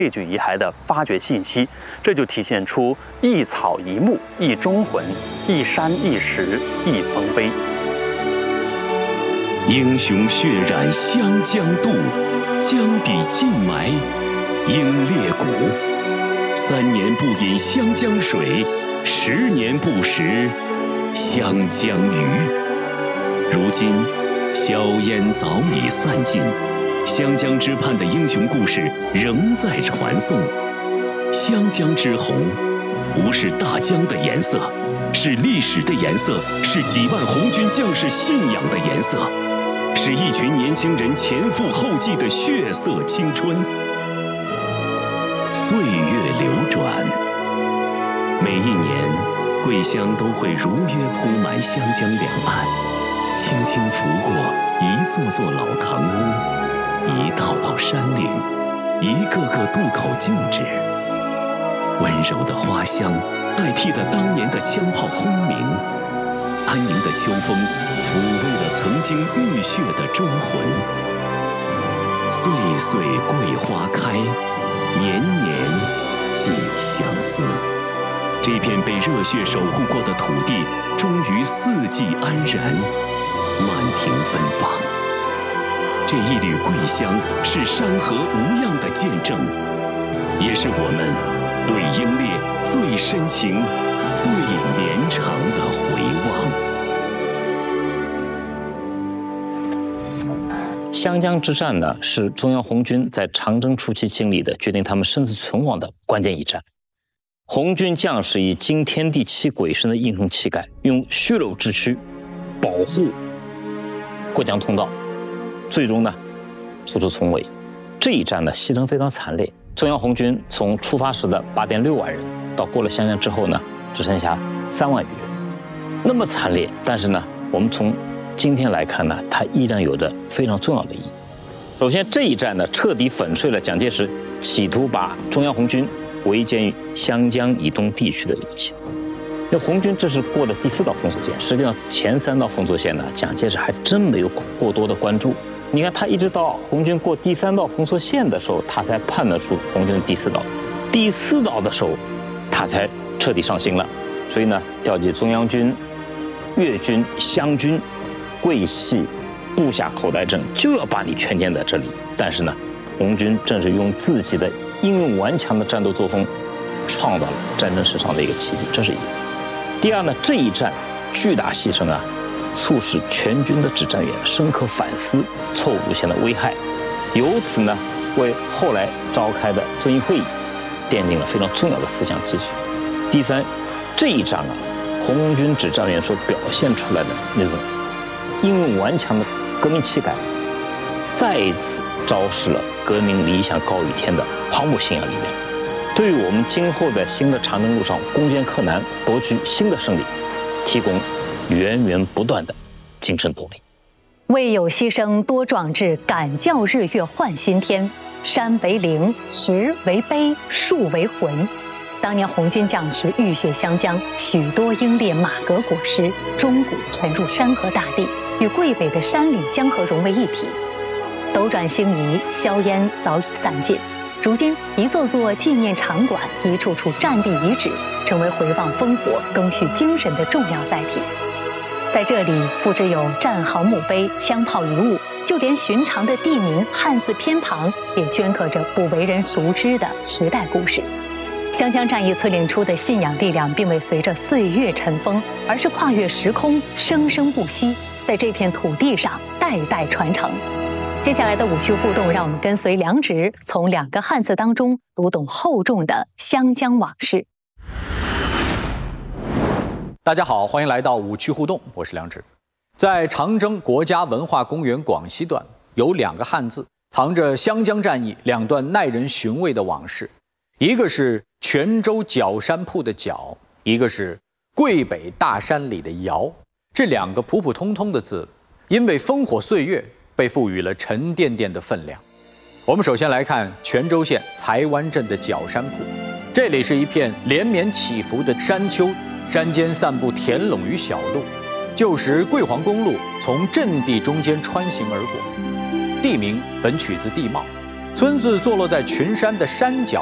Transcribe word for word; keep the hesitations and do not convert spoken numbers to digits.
这具遗骸的发掘信息，这就体现出一草一木、一忠魂、一山一石、一丰碑。 英雄血染湘江渡，江底尽埋英烈骨。三年不饮湘江水，十年不食湘江鱼。如今硝烟早已散尽，湘江之畔的英雄故事仍在传颂。湘江之红，不是大江的颜色，是历史的颜色，是几万红军将士信仰的颜色，是一群年轻人前赴后继的血色青春。岁月流转，每一年桂香都会如约铺满湘江两岸，轻轻拂过一座座老堂屋，一道道山岭，一个个渡口旧址。温柔的花香代替了当年的枪炮轰鸣，安宁的秋风抚慰了曾经浴血的忠魂。岁岁桂花开，年年寄相思。这片被热血守护过的土地，终于四季安然，满庭芬芳。这一缕桂香是山河无恙的见证，也是我们对英烈最深情、最绵长的回望。湘江之战呢，是中央红军在长征初期经历的决定他们生死存亡的关键一战。红军将士以惊天地泣鬼神的英雄气概，用血肉之躯保护过江通道，最终呢突出重围。这一战呢牺牲非常惨烈，中央红军从出发时的 八点六万人，到过了湘江之后呢，只剩下三万余人，那么惨烈。但是呢，我们从今天来看呢，它依然有着非常重要的意义。首先，这一战呢，彻底粉碎了蒋介石企图把中央红军围歼于湘江以东地区的一切。因为红军这是过的第四道封锁线，实际上前三道封锁线呢，蒋介石还真没有过多的关注。你看，他一直到红军过第三道封锁线的时候，他才判断出红军的第四道，第四道的时候，他才彻底上心了。所以呢，调集中央军、粤军、湘军、桂系部下口袋阵，就要把你圈歼在这里。但是呢，红军正是用自己的英勇顽强的战斗作风，创造了战争史上的一个奇迹，这是一个。第二呢，这一战巨大牺牲啊，促使全军的指战员深刻反思错误路线的危害，由此呢，为后来召开的遵义会议奠定了非常重要的思想基础。第三，这一仗啊，红军指战员所表现出来的那种英勇顽强的革命气概，再一次昭示了革命理想高于天的狂舞信仰力量，对于我们今后在新的长征路上攻坚克难、夺取新的胜利，提供源源不断的精神动力。 为有牺牲多壮志，敢教日月换新天。山为陵，石为碑，树为魂。当年红军将士浴血湘江，许多英烈马革裹尸，钟骨沉入山河大地，与桂北的山岭江河融为一体。斗转星移，硝烟早已散尽，如今一座座纪念场馆，一处处战地遗址，成为回望烽火、更续精神的重要载体。在这里，不只有战壕墓碑、枪炮遗物，就连寻常的地名、汉字偏旁，也镌刻着不为人熟知的时代故事。湘江战役淬炼出的信仰力量，并未随着岁月尘封，而是跨越时空，生生不息，在这片土地上代代传承。接下来的五区互动，让我们跟随梁植，从两个汉字当中读懂厚重的湘江往事。 大家好，欢迎来到五区互动，我是梁植。在长征国家文化公园广西段，有两个汉字藏着湘江战役两段耐人寻味的往事，一个是泉州角山铺的角，一个是桂北大山里的窑。这两个普普通通的字，因为烽火岁月，被赋予了沉甸甸的分量。我们首先来看泉州县才湾镇的角山铺，这里是一片连绵起伏的山丘，山间散布田垄与小路，旧时桂黄公路从阵地中间穿行而过。地名本取自地貌， 村子坐落在群山的山脚。